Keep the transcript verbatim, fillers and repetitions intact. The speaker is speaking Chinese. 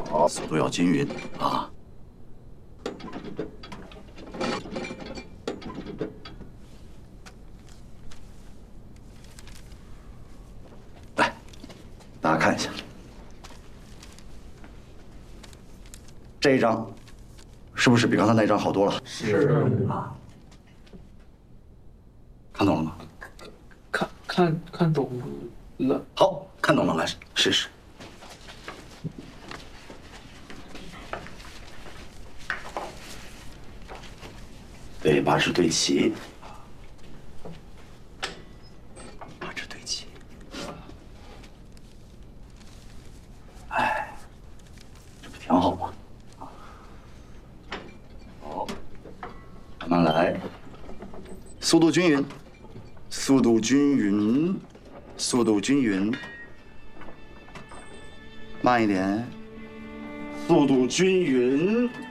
好，速度要均匀啊。来，大家看一下，这一张是不是比刚才那一张好多了？ 是啊。看懂了吗？ 看看看懂了。 好，看懂了，来试试。对，八字对齐，八字对齐。哎，这不挺好吗？好，慢慢来，速度均匀，速度均匀，速度均匀。慢一点，速度均匀。